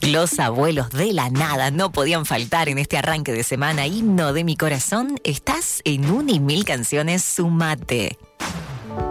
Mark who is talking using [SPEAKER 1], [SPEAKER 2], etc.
[SPEAKER 1] Los abuelos de la nada no podían faltar en este arranque de semana. Himno de mi corazón, estás en 1 y 1000 canciones, sumate.